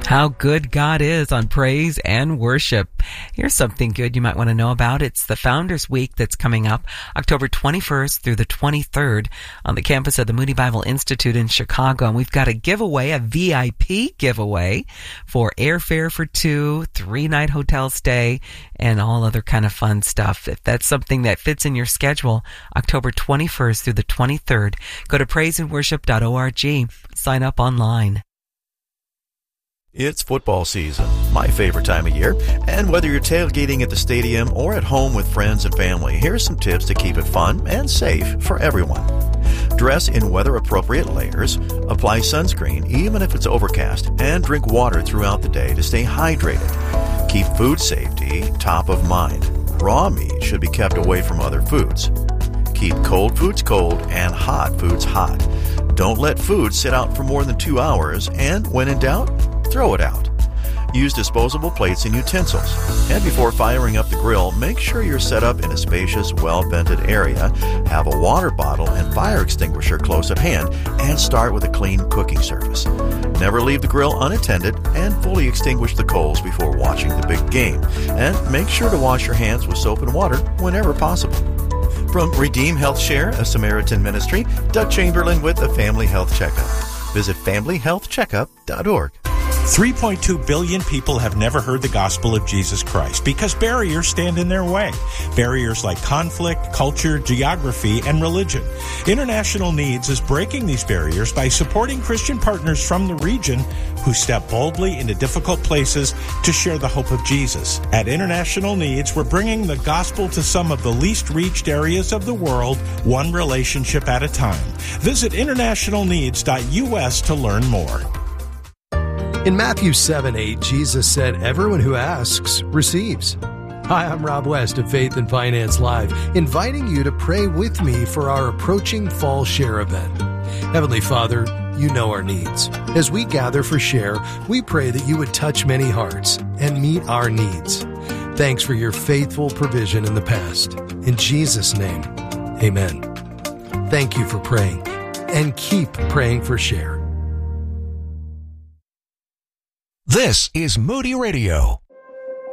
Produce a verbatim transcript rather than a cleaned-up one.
How good God is on praise and worship. Here's something good you might want to know about. It's the Founders Week that's coming up October twenty-first through the twenty-third on the campus of the Moody Bible Institute in Chicago. And we've got a giveaway, a V I P giveaway for airfare for two, three-night hotel stay, and all other kind of fun stuff. If that's something that fits in your schedule, October twenty-first through the twenty-third, go to praise and worship dot org. Sign up online. It's football season, my favorite time of year, and whether you're tailgating at the stadium or at home with friends and family, here's some tips to keep it fun and safe for everyone. Dress in weather-appropriate layers, apply sunscreen even if it's overcast, and drink water throughout the day to stay hydrated. Keep food safety top of mind. Raw meat should be kept away from other foods. Keep cold foods cold and hot foods hot. Don't let food sit out for more than two hours, and when in doubt, throw it out. Use disposable plates and utensils. And before firing up the grill, make sure you're set up in a spacious, well-vented area, have a water bottle and fire extinguisher close at hand, and start with a clean cooking surface. Never leave the grill unattended, and fully extinguish the coals before watching the big game. And make sure to wash your hands with soap and water whenever possible. From Redeem Health Share, a Samaritan ministry, Doug Chamberlain with a Family Health Checkup. Visit family health checkup dot org. three point two billion people have never heard the gospel of Jesus Christ because barriers stand in their way. Barriers like conflict, culture, geography, and religion. International Needs is breaking these barriers by supporting Christian partners from the region who step boldly into difficult places to share the hope of Jesus. At International Needs, we're bringing the gospel to some of the least reached areas of the world, one relationship at a time. Visit international needs dot U S to learn more. In Matthew seven eight, Jesus said, "Everyone who asks receives." Hi, I'm Rob West of Faith and Finance Live, inviting you to pray with me for our approaching Fall Share event. Heavenly Father, you know our needs. As we gather for Share, we pray that you would touch many hearts and meet our needs. Thanks for your faithful provision in the past. In Jesus' name, amen. Thank you for praying, and keep praying for Share. This is Moody Radio.